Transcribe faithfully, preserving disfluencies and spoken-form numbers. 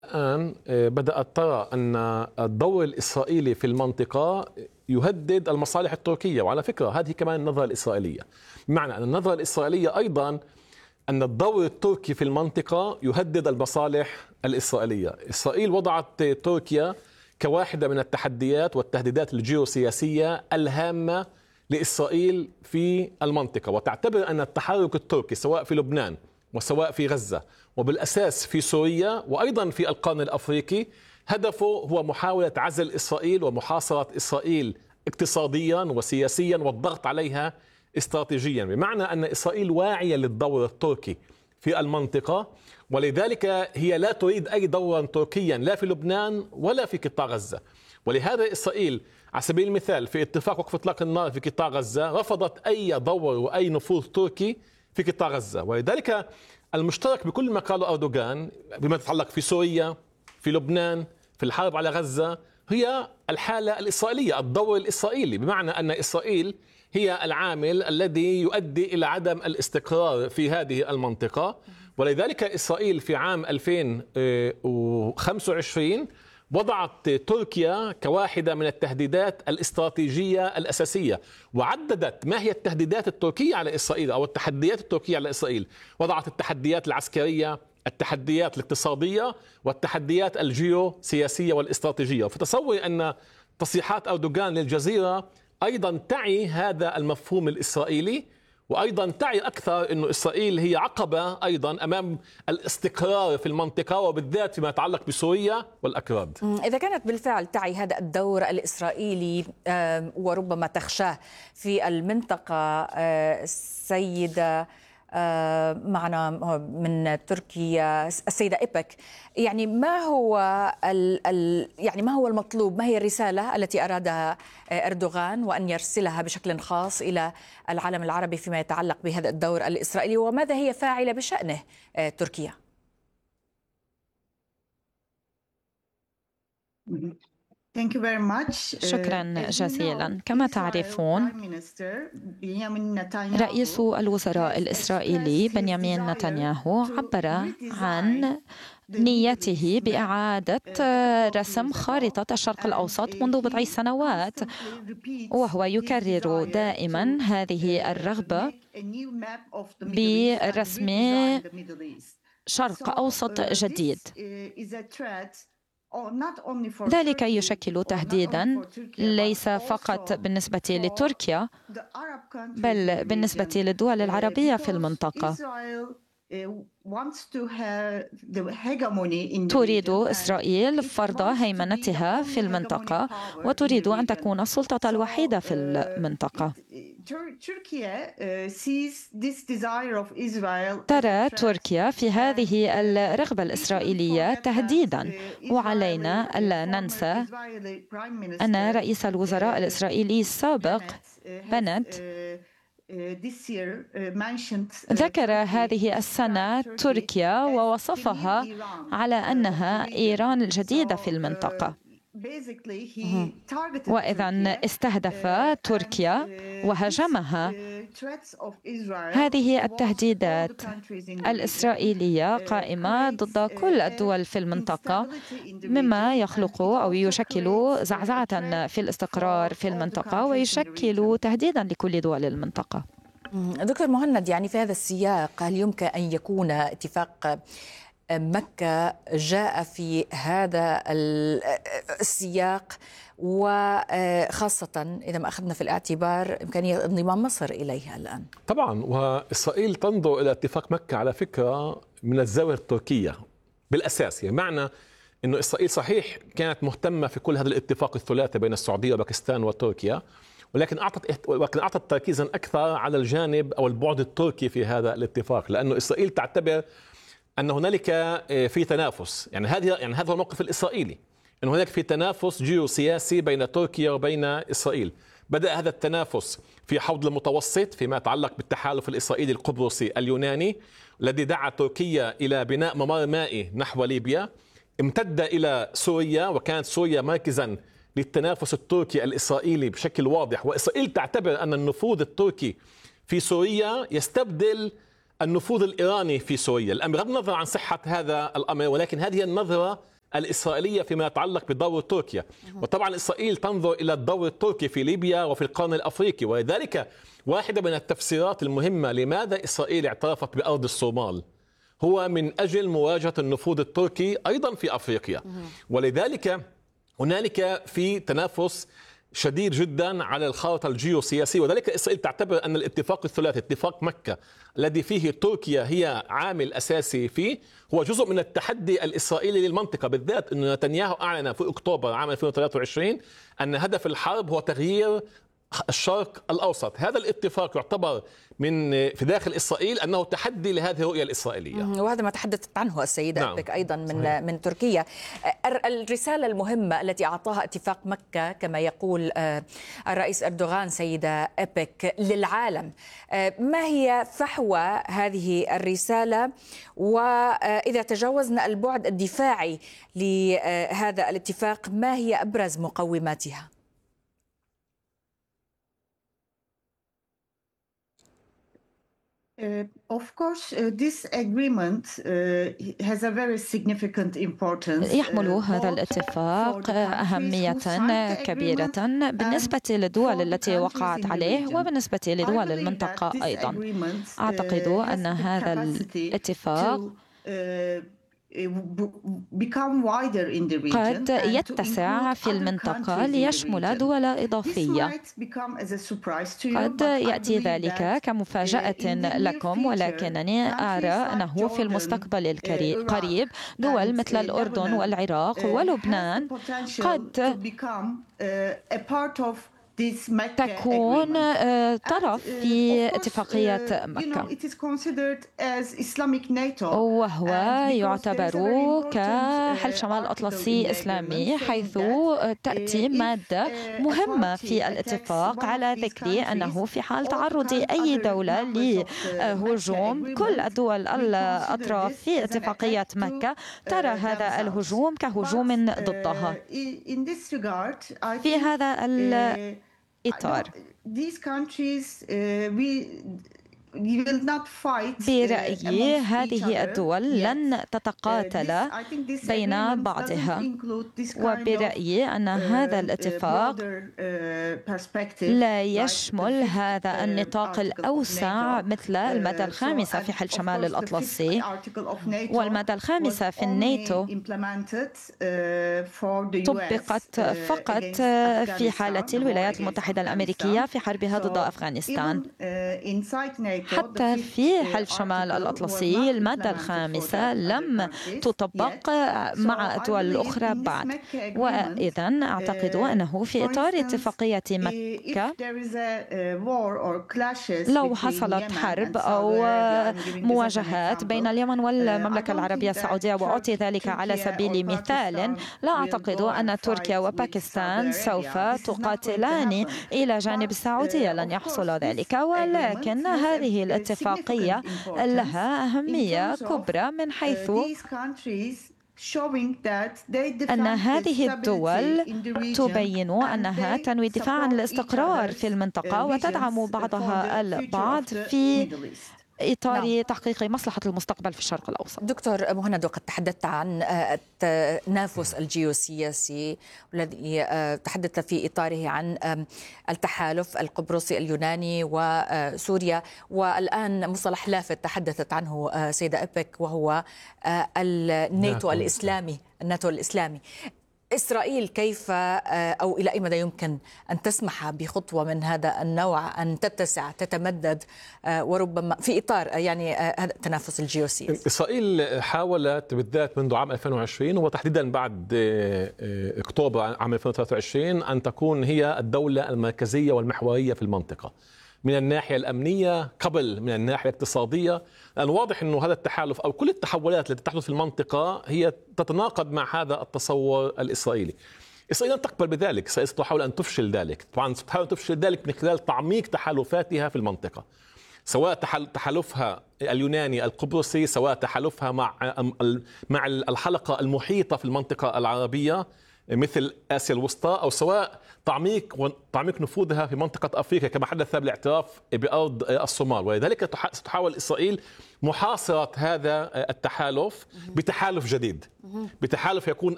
الآن بدأت ترى أن الدور الإسرائيلي في المنطقة يهدد المصالح التركية. وعلى فكرة هذه كمان النظرة الإسرائيلية، بمعنى أن النظرة الإسرائيلية أيضا أن الدور التركي في المنطقة يهدد المصالح الإسرائيلية. إسرائيل وضعت تركيا كواحدة من التحديات والتهديدات الجيوسياسية الهامة لإسرائيل في المنطقة، وتعتبر أن التحرك التركي سواء في لبنان وسواء في غزة وبالأساس في سوريا وأيضا في القرن الأفريقي هدفه هو محاولة عزل إسرائيل ومحاصرة إسرائيل اقتصاديا وسياسيا والضغط عليها استراتيجيا، بمعنى أن إسرائيل واعية للدور التركي في المنطقة، ولذلك هي لا تريد أي دورا تركيا لا في لبنان ولا في قطاع غزة. ولهذا إسرائيل على سبيل المثال في اتفاق وقف إطلاق النار في قطاع غزة رفضت أي دور وأي نفوذ تركي في قطاع غزة. ولذلك المشترك بكل ما قاله أردوغان بما يتعلق في سوريا، في لبنان، في الحرب على غزة هي الحالة الإسرائيلية، الدور الإسرائيلي، بمعنى أن إسرائيل هي العامل الذي يؤدي إلى عدم الاستقرار في هذه المنطقة. ولذلك إسرائيل في عام ألفين وخمسة وعشرين وضعت تركيا كواحدة من التهديدات الاستراتيجية الأساسية، وعددت ما هي التهديدات التركية على إسرائيل أو التحديات التركية على إسرائيل. وضعت التحديات العسكرية، التحديات الاقتصادية، والتحديات الجيوسياسية والاستراتيجية. فتصور أن تصريحات أردوغان للجزيرة أيضا تعي هذا المفهوم الإسرائيلي، وأيضا تعي أكثر أن إسرائيل هي عقبة أيضا أمام الاستقرار في المنطقة وبالذات فيما يتعلق بسوريا والأكراد. إذا كانت بالفعل تعي هذا الدور الإسرائيلي وربما تخشاه في المنطقة، السيدة معنا من تركيا السيدة إيبك، يعني ما هو ال ال يعني ما هو المطلوب؟ ما هي الرسالة التي أرادها أردوغان وأن يرسلها بشكل خاص إلى العالم العربي فيما يتعلق بهذا الدور الإسرائيلي، وماذا هي فاعلة بشأنه تركيا؟ Thank you very much. شكرا جزيلا. كما تعرفون، رئيس الوزراء الإسرائيلي بنيامين نتنياهو عبر عن نيته بإعادة رسم خارطة الشرق الأوسط منذ بضع سنوات، وهو يكرر دائما هذه الرغبة برسم شرق أوسط جديد. ذلك يشكل تهديدا ليس فقط بالنسبة لتركيا بل بالنسبة للدول العربية في المنطقة. تريد إسرائيل فرض هيمنتها في المنطقة وتريد أن تكون السلطة الوحيدة في المنطقة. ترى تركيا في هذه الرغبة الإسرائيلية تهديدا، وعلينا ألا ننسى أن رئيس الوزراء الإسرائيلي السابق بنت ذكر هذه السنة تركيا ووصفها على أنها إيران الجديدة في المنطقة. وإذا استهدف تركيا وهاجمها. هذه التهديدات الإسرائيلية قائمة ضد كل الدول في المنطقة، مما يخلق أو يشكل زعزعة في الاستقرار في المنطقة ويشكل تهديدا لكل دول المنطقة. دكتور مهند، يعني في هذا السياق هل يمكن أن يكون اتفاق مكة جاء في هذا السياق، وخاصة إذا ما أخذنا في الاعتبار إمكانية انضمام مصر إليها الآن؟ طبعا، وإسرائيل تنظر إلى اتفاق مكة على فكرة من الزاوية التركية بالأساس، يعني معنى أنه إسرائيل صحيح كانت مهتمة في كل هذا الاتفاق الثلاثي بين السعودية وباكستان وتركيا، ولكن أعطت ولكن أعطت تركيزا أكثر على الجانب أو البعد التركي في هذا الاتفاق، لأنه إسرائيل تعتبر أن هنالك في تنافس، يعني هذا يعني هذا هو الموقف الإسرائيلي، أن هناك في تنافس جيوسياسي بين تركيا وبين إسرائيل. بدأ هذا التنافس في حوض المتوسط فيما يتعلق بالتحالف الإسرائيلي القبرصي اليوناني الذي دعا تركيا إلى بناء ممر مائي نحو ليبيا، امتد إلى سوريا، وكانت سوريا مركزا للتنافس التركي الإسرائيلي بشكل واضح. وإسرائيل تعتبر أن النفوذ التركي في سوريا يستبدل النفوذ الإيراني في سوريا. الأمر بغض النظر عن صحة هذا الأمر، ولكن هذه النظرة الإسرائيلية فيما يتعلق بدور تركيا. وطبعا إسرائيل تنظر إلى الدور التركي في ليبيا وفي القرن الأفريقي، ولذلك واحدة من التفسيرات المهمة لماذا إسرائيل اعترفت بأرض الصومال هو من أجل مواجهة النفوذ التركي أيضا في أفريقيا. ولذلك هنالك في تنافس شديد جدا على الخارطة الجيوسياسية، وذلك إسرائيل تعتبر أن الاتفاق الثلاثي، اتفاق مكة الذي فيه تركيا هي عامل أساسي فيه، هو جزء من التحدي الإسرائيلي للمنطقة، بالذات أن نتنياهو أعلن في أكتوبر عام ألفين وثلاثة وعشرين أن هدف الحرب هو تغيير الشرق الأوسط. هذا الاتفاق يعتبر من في داخل إسرائيل أنه تحدي لهذه الرؤية الإسرائيلية، وهذا ما تحدثت عنه السيدة نعم. أبك أيضا من صحيح. من تركيا. الرسالة المهمة التي أعطاها اتفاق مكة كما يقول الرئيس أردوغان سيدة أبك للعالم، ما هي فحوى هذه الرسالة؟ وإذا تجاوزنا البعد الدفاعي لهذا الاتفاق ما هي أبرز مقوماتها؟ Uh, of course, uh, this agreement uh, has a very significant importance. يحمل هذا الاتفاق أهمية كبيرة بالنسبة للدول التي وقعت عليه وبالنسبة لدول المنطقة أيضا. أعتقد أن هذا الاتفاق قد يتسع في المنطقة ليشمل دول إضافية. قد يأتي ذلك كمفاجأة لكم، ولكنني أرى أنه في المستقبل القريب دول مثل الأردن والعراق ولبنان قد تكون طرف في اتفاقية مكة، وهو يعتبر كحلف شمال أطلسي إسلامي، حيث تأتي مادة مهمة في الاتفاق على ذكر أنه في حال تعرض أي دولة لهجوم كل الدول الأطراف في اتفاقية مكة ترى هذا الهجوم كهجوم ضدها. في هذا ال إطار برأيي هذه الدول لن تتقاتل بين بعضها، وبرأيي أن هذا الاتفاق لا يشمل هذا النطاق الأوسع مثل المادة الخامسة في حلف شمال الأطلسي والمادة الخامسة في الناتو طبقت فقط في حالة الولايات المتحدة الأمريكية في حربها ضد أفغانستان. حتى في حلف شمال الأطلسي المادة الخامسة لم تطبق مع الدول الأخرى بعد، وإذا أعتقد أنه في إطار اتفاقية مكة لو حصلت حرب أو مواجهات بين اليمن والمملكة العربية السعودية وأعطي ذلك على سبيل مثال، لا أعتقد أن تركيا وباكستان سوف تقاتلان إلى جانب السعودية، لن يحصل ذلك. ولكن هذه الاتفاقية لها أهمية كبرى من حيث أن هذه الدول تبين أنها تنوي الدفاع عن الاستقرار في المنطقة وتدعم بعضها البعض في إطار تحقيق مصلحة المستقبل في الشرق الأوسط. دكتور مهند، وقد تحدثت عن التنافس الجيوسياسي الذي تحدث في إطاره عن التحالف القبرصي اليوناني وسوريا، والآن مصطلح لافت تحدثت عنه سيدة أبك وهو الناتو الإسلامي. الناتو الإسلامي. إسرائيل كيف أو إلى أي مدى يمكن أن تسمح بخطوة من هذا النوع أن تتسع تتمدد وربما في إطار يعني هذا التنافس الجيوسياسي؟ إسرائيل حاولت بالذات منذ عام ألفين وعشرين وتحديدا بعد أكتوبر عام ألفين وثلاثة وعشرين أن تكون هي الدولة المركزية والمحورية في المنطقة من الناحية الأمنية قبل من الناحية الاقتصادية، لأن واضح أنه هذا التحالف أو كل التحولات التي تحدث في المنطقة هي تتناقض مع هذا التصور الإسرائيلي. إسرائيل لن تقبل بذلك، إسرائيل ستحاول أن تفشل ذلك، طبعا ستحاول أن تفشل ذلك من خلال تعميق تحالفاتها في المنطقة، سواء تحالفها اليوناني القبرصي، سواء تحالفها مع مع الحلقة المحيطة في المنطقة العربية مثل آسيا الوسطى، أو سواء تعميق تعميق نفوذها في منطقة أفريقيا كما حدث بالاعتراف بأرض الصومال. ولذلك ستحاول إسرائيل محاصرة هذا التحالف بتحالف جديد، بتحالف يكون